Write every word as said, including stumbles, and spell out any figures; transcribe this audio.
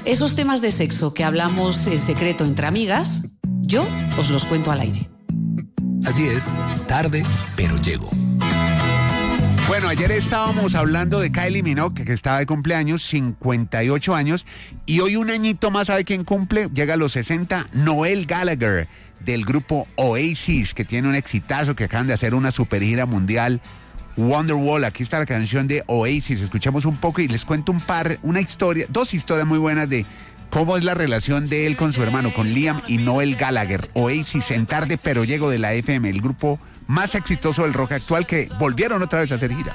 Esos temas de sexo que hablamos en secreto entre amigas, yo os los cuento al aire. Así es, tarde, pero llego. Bueno, ayer estábamos hablando de Kylie Minogue, que estaba de cumpleaños, cincuenta y ocho años, y hoy un añito más, ¿sabe quién cumple? Llega a los sesenta, Noel Gallagher, del grupo Oasis, que tiene un exitazo, que acaban de hacer una super gira mundial, Wonderwall. Aquí está la canción de Oasis, escuchamos un poco y les cuento un par, una historia, dos historias muy buenas de cómo es la relación de él con su hermano, con Liam y Noel Gallagher. Oasis, en Tarde Pero Llego, de la F M, el grupo más exitoso del rock actual, que volvieron otra vez a hacer gira.